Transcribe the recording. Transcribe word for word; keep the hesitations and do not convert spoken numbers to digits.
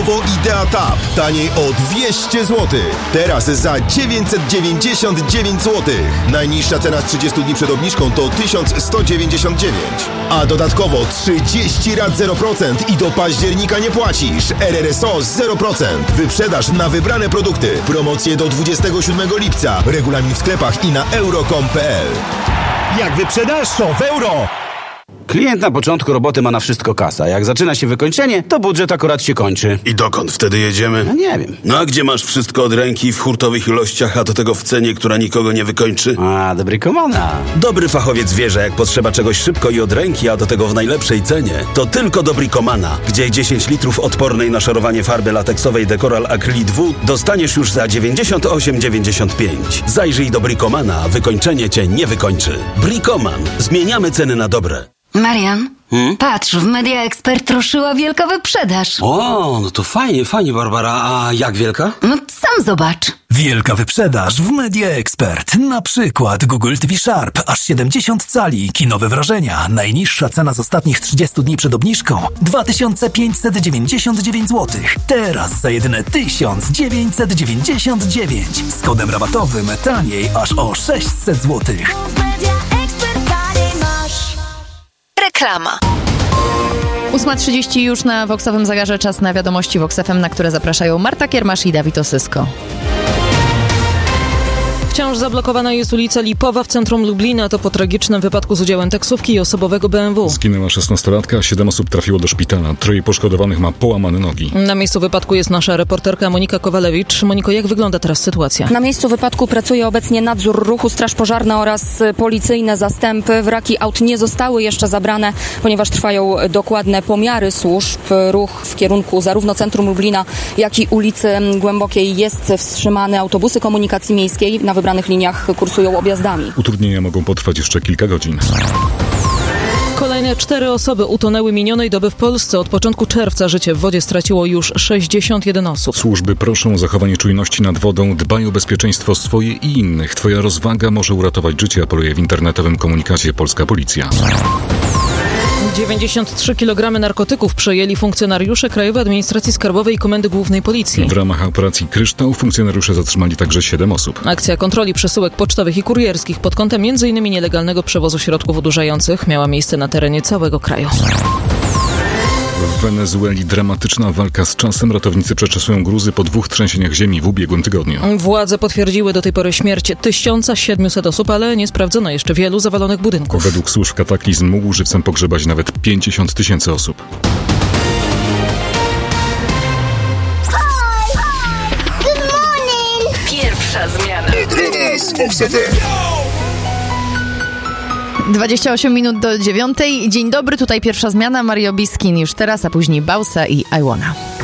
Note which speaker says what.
Speaker 1: Lenovo Idea Tab. Taniej o dwieście złotych. Teraz za dziewięćset dziewięćdziesiąt dziewięć złotych. Najniższa cena z trzydziestu dni przed obniżką to tysiąc sto dziewięćdziesiąt dziewięć. A dodatkowo trzydzieści rat zero procent i do października nie płacisz. R R S O zero procent. Wyprzedaż na wybrane produkty. Promocje do dwudziestego siódmego lipca. Regulamin w sklepach i na euro kropka com kropka p l.
Speaker 2: Jak wyprzedasz, to w euro!
Speaker 3: Klient na początku roboty ma na wszystko kasa. Jak zaczyna się wykończenie, to budżet akurat się kończy.
Speaker 4: I dokąd wtedy jedziemy?
Speaker 3: No nie wiem.
Speaker 4: No a gdzie masz wszystko od ręki w hurtowych ilościach, a do tego w cenie, która nikogo nie wykończy?
Speaker 3: A, do Bricomana.
Speaker 4: Dobry fachowiec wie, że jak potrzeba czegoś szybko i od ręki, a do tego w najlepszej cenie, to tylko do Bricomana, gdzie dziesięć litrów odpornej na szorowanie farby lateksowej Decoral Acrylic W dostaniesz już za dziewięćdziesiąt osiem dziewięćdziesiąt pięć. Zajrzyj do Bricomana, a wykończenie cię nie wykończy. Bricoman. Zmieniamy ceny na dobre.
Speaker 5: Marian, hmm? patrz, w Media Expert ruszyła wielka wyprzedaż.
Speaker 3: O, no to fajnie, fajnie, Barbara. A jak wielka?
Speaker 5: No sam zobacz.
Speaker 2: Wielka wyprzedaż w Media Expert. Na przykład Google T V Sharp, aż siedemdziesiąt cali, kinowe wrażenia. Najniższa cena z ostatnich trzydziestu dni przed obniżką dwa tysiące pięćset dziewięćdziesiąt dziewięć złotych. Teraz za jedyne tysiąc dziewięćset dziewięćdziesiąt dziewięć. Z kodem rabatowym taniej aż o sześćset złotych.
Speaker 5: Reklama.
Speaker 6: ósma trzydzieści już na Voxowym zegarze. Czas na wiadomości Vox F M, na które zapraszają Marta Kiermasz i Dawid Osysko.
Speaker 7: Wciąż zablokowana jest ulica Lipowa w centrum Lublina. To po tragicznym wypadku z udziałem taksówki i osobowego B M W.
Speaker 8: Zginęła szesnastolatka, siedem osób trafiło do szpitala. Troje poszkodowanych ma połamane nogi.
Speaker 7: Na miejscu wypadku jest nasza reporterka Monika Kowalewicz. Moniko, jak wygląda teraz sytuacja?
Speaker 9: Na miejscu wypadku pracuje obecnie nadzór ruchu, straż pożarna oraz policyjne zastępy. Wraki aut nie zostały jeszcze zabrane, ponieważ trwają dokładne pomiary służb. Ruch w kierunku zarówno centrum Lublina, jak i ulicy Głębokiej jest wstrzymany. Autobusy komunikacji miejskiej na wybranych liniach kursują objazdami.
Speaker 8: Utrudnienia mogą potrwać jeszcze kilka godzin.
Speaker 7: Kolejne cztery osoby utonęły minionej doby w Polsce. Od początku czerwca życie w wodzie straciło już sześćdziesiąt jeden osób.
Speaker 8: Służby proszą o zachowanie czujności nad wodą. Dbaj o bezpieczeństwo swoje i innych. Twoja rozwaga może uratować życie, apeluje w internetowym komunikacie polska policja.
Speaker 7: dziewięćdziesiąt trzy kilogramy narkotyków przejęli funkcjonariusze Krajowej Administracji Skarbowej i Komendy Głównej Policji.
Speaker 8: W ramach operacji Kryształ funkcjonariusze zatrzymali także siedem osób.
Speaker 7: Akcja kontroli przesyłek pocztowych i kurierskich pod kątem między innymi nielegalnego przewozu środków odurzających miała miejsce na terenie całego kraju.
Speaker 8: W Wenezueli dramatyczna walka z czasem. Ratownicy przeczesują gruzy po dwóch trzęsieniach ziemi w ubiegłym tygodniu.
Speaker 7: Władze potwierdziły do tej pory śmierć tysiąc siedemset osób, ale nie sprawdzono jeszcze wielu zawalonych budynków.
Speaker 8: Według służb kataklizm mógł żywcem pogrzebać nawet pięćdziesiąt tysięcy osób.
Speaker 5: Pierwsza zmiana.
Speaker 6: dwadzieścia osiem minut do dziewiątej. Dzień dobry, tutaj pierwsza zmiana. Mario Biskin już teraz, a później Bausa i I Wanna.